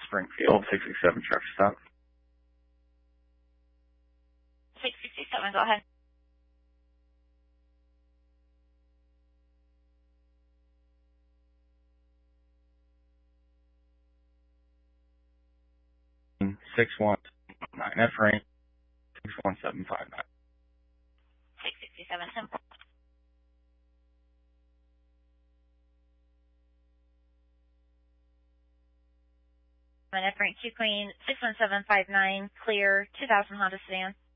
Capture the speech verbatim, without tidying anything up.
Springfield, six six seven truck stop. six sixty-seven, go ahead. six one nine, F range six one seven five nine. six sixty-seven, simple. F range two Queen, six one seven five nine, clear, two thousand Honda sedan.